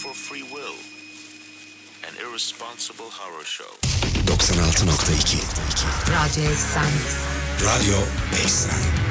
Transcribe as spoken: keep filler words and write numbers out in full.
for free will. An irresponsible horror show. doksan altı nokta iki Radyo Eksen. Radyo Eksen.